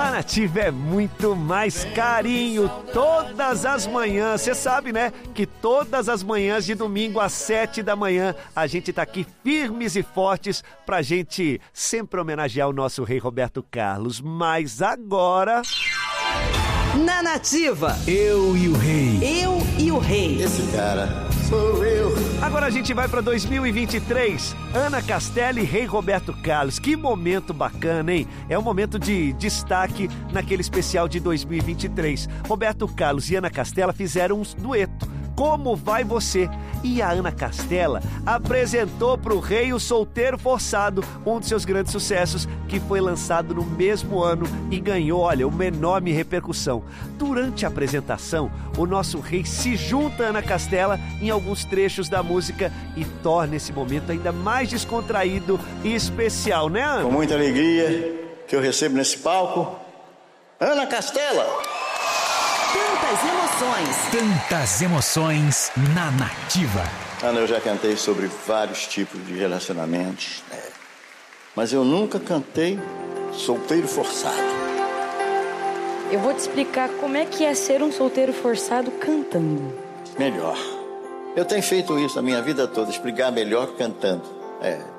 Na Nativa é muito mais carinho todas as manhãs. Você sabe, né? Que todas as manhãs de domingo às 7 da manhã a gente tá aqui firmes e fortes pra gente sempre homenagear o nosso rei Roberto Carlos. Mas agora... Na Nativa, Eu e o Rei. eu e o rei. Esse cara sou eu. Agora a gente vai para 2023. Ana Castela e Rei Roberto Carlos. Que momento bacana, hein? É um momento de destaque naquele especial de 2023. Roberto Carlos e Ana Castela fizeram um dueto. Como Vai Você? E a Ana Castela apresentou para o rei o Solteiro Forçado, um dos seus grandes sucessos, que foi lançado no mesmo ano e ganhou, olha, uma enorme repercussão. Durante a apresentação, o nosso rei se junta a Ana Castela em alguns trechos da música e torna esse momento ainda mais descontraído e especial, né, Ana? Com muita alegria que eu recebo nesse palco, Ana Castela. Tantas emoções. Tantas emoções na Nativa. Ana, eu já cantei sobre vários tipos de relacionamentos, né? Mas eu nunca cantei solteiro forçado. Eu vou te explicar como é que é ser um solteiro forçado cantando. Melhor. Eu tenho feito isso a minha vida toda, explicar melhor cantando.